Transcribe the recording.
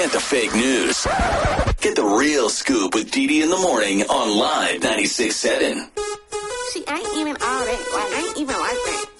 Forget the fake news. Get the real scoop with Dee Dee in the morning on Live 96.7. She ain't even all that. Like, ain't even like that.